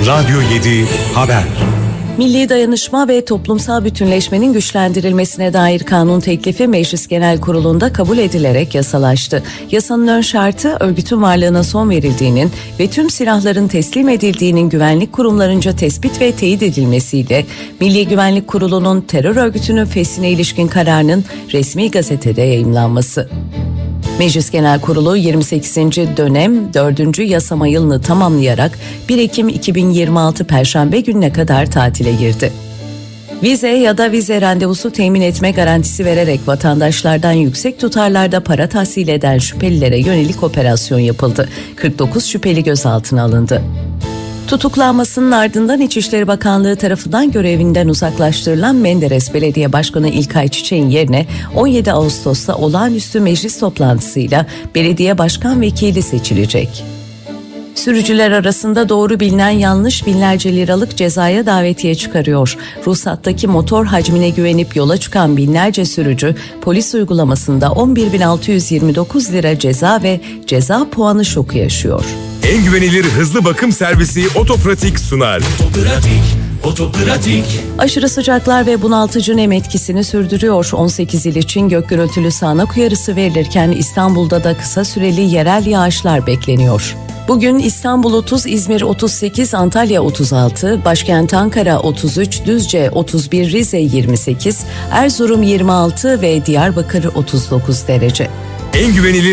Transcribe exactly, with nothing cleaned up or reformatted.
Radyo yedi Haber. Milli dayanışma ve toplumsal bütünleşmenin güçlendirilmesine dair kanun teklifi Meclis Genel Kurulu'nda kabul edilerek yasalaştı. Yasanın ön şartı örgütün varlığına son verildiğinin ve tüm silahların teslim edildiğinin güvenlik kurumlarınca tespit ve teyit edilmesiyle Milli Güvenlik Kurulu'nun terör örgütünün feshine ilişkin kararının resmi gazetede yayımlanması. Meclis Genel Kurulu yirmi sekizinci dönem dördüncü yasama yılını tamamlayarak bir Ekim iki bin yirmi altı Perşembe gününe kadar tatile girdi. Vize ya da vize randevusu temin etme garantisi vererek vatandaşlardan yüksek tutarlarda para tahsil eden şüphelilere yönelik operasyon yapıldı. kırk dokuz şüpheli gözaltına alındı. Tutuklanmasının ardından İçişleri Bakanlığı tarafından görevinden uzaklaştırılan Menderes Belediye Başkanı İlkay Çiçek'in yerine on yedi Ağustos'ta olağanüstü meclis toplantısıyla belediye başkan vekili seçilecek. Sürücüler arasında doğru bilinen yanlış binlerce liralık cezaya davetiye çıkarıyor. Ruhsattaki motor hacmine güvenip yola çıkan binlerce sürücü polis uygulamasında on bir bin altı yüz yirmi dokuz lira ceza ve ceza puanı şoku yaşıyor. En güvenilir hızlı bakım servisi Otopratik sunar. Otopratik, Otopratik. Aşırı sıcaklar ve bunaltıcı nem etkisini sürdürüyor. on sekiz il için gök gürültülü sağanak uyarısı verilirken İstanbul'da da kısa süreli yerel yağışlar bekleniyor. Bugün İstanbul otuz, İzmir otuz sekiz, Antalya otuz altı, başkent Ankara otuz üç, Düzce otuz bir, Rize yirmi sekiz, Erzurum yirmi altı ve Diyarbakır otuz dokuz derece. En güvenilir